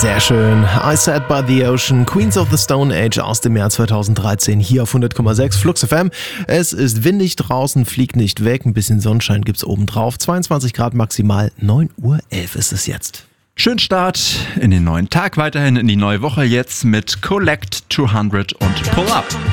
Sehr schön. I Sat by the Ocean, Queens of the Stone Age aus dem Jahr 2013 hier auf 100,6 Flux FM. Es ist windig draußen, fliegt nicht weg, ein bisschen Sonnenschein gibt's obendrauf. 22 Grad maximal, 9:11 Uhr ist es jetzt. Schönen Start in den neuen Tag, weiterhin in die neue Woche jetzt mit Collect 200 und Pull Up.